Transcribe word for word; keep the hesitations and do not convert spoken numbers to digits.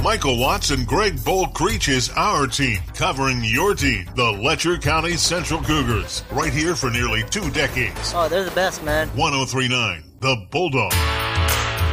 Michael Watts and Greg Bold Creech is our team, covering your team, the Letcher County Central Cougars, right here for nearly two decades. Oh, they're the best, man. one oh three point nine, The Bulldog.